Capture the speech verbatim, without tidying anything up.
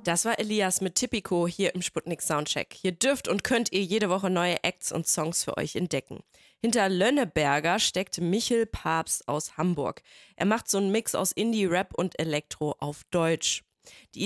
Das war Elias mit Tipico hier im Sputnik Soundcheck. Hier dürft und könnt ihr jede Woche neue Acts und Songs für euch entdecken. Hinter Lönneberger steckt Michel Papst aus Hamburg. Er macht so einen Mix aus Indie, Rap und Elektro auf Deutsch. Die